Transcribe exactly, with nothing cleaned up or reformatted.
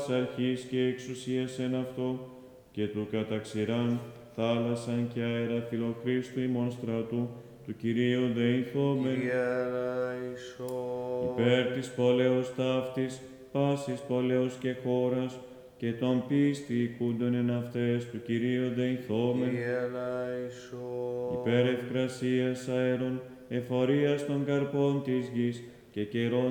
αρχής και εξουσίας εν αυτό, και του καταξηράν θάλασσαν και αέρα φιλοχρίστου ημών στρατού, του Κυρίου δεηθόμεν, υπέρ της πόλεως ταύτης, πάσης πόλεως και χώρας, και των πίστη οικούντων εν αυτές, του Κυρίου δεηθόμεν, υπέρ ευκρασίας αέρων, εφορίας των καρπών της γης, και καιρών